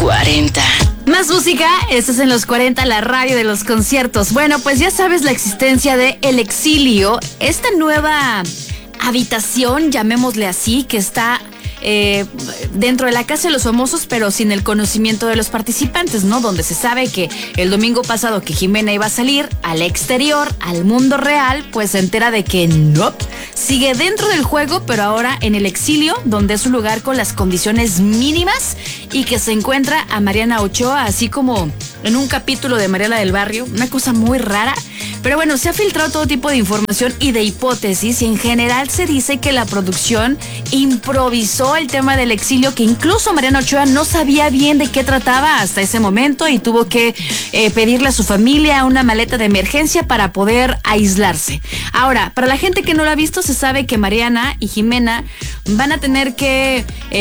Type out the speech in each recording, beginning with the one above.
40. Más música, estás en los 40, la radio de los conciertos. Bueno, pues ya sabes la existencia de El Exilio, esta nueva habitación, llamémosle así, que está dentro de la Casa de los Famosos, pero sin el conocimiento de los participantes, ¿no? Donde se sabe que el domingo pasado que Jimena iba a salir al exterior, al mundo real, pues se entera de que no, sigue dentro del juego, pero ahora en El Exilio, donde es un lugar con las condiciones mínimas y que se encuentra a Mariana Ochoa, así como en un capítulo de Mariela del Barrio, una cosa muy rara. Pero bueno, se ha filtrado todo tipo de información y de hipótesis, y en general se dice que la producción improvisó el tema del exilio, que incluso Mariana Ochoa no sabía bien de qué trataba hasta ese momento y tuvo que pedirle a su familia una maleta de emergencia para poder aislarse. Ahora, para la gente que no lo ha visto, se sabe que Mariana y Jimena van a tener que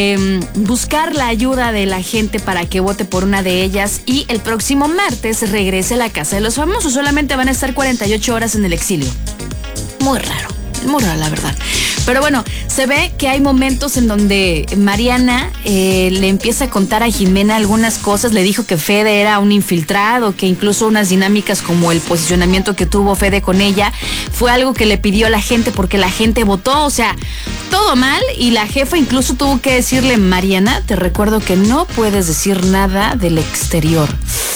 buscar la ayuda de la gente para que vote por una de ellas, y el próximo martes regrese a la Casa de los Famosos. Solamente van a estar 48 horas en el exilio. Muy raro la verdad. Pero bueno, se ve que hay momentos en donde Mariana le empieza a contar a Jimena algunas cosas. Le dijo que Fede era un infiltrado, que incluso unas dinámicas como el posicionamiento que tuvo Fede con ella fue algo que le pidió a la gente porque la gente votó. O sea, todo mal, y la jefa incluso tuvo que decirle: Mariana, te recuerdo que no puedes decir nada del exterior.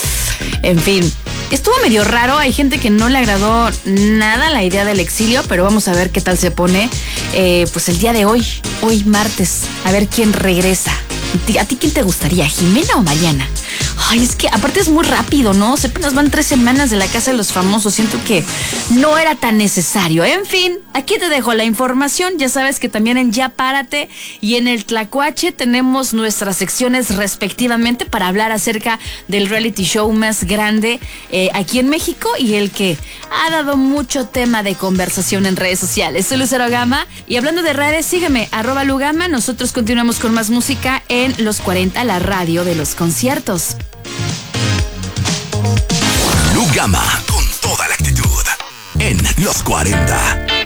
En fin, estuvo medio raro. Hay gente que no le agradó nada la idea del exilio, pero vamos a ver qué tal se pone pues el día de hoy martes, a ver quién regresa. ¿A ti quién te gustaría, Jimena o Mariana? Ay, es que aparte es muy rápido, ¿no? Apenas van 3 semanas de la Casa de los Famosos. Siento que no era tan necesario. En fin, aquí te dejo la información. Ya sabes que también en Ya Párate y en el Tlacuache tenemos nuestras secciones respectivamente para hablar acerca del reality show más grande aquí en México y el que ha dado mucho tema de conversación en redes sociales. Soy Lucero Gama, y hablando de redes, sígueme, @Lugama. Nosotros continuamos con más música en Los 40, la radio de los conciertos. Lugama, con toda la actitud, en Los 40.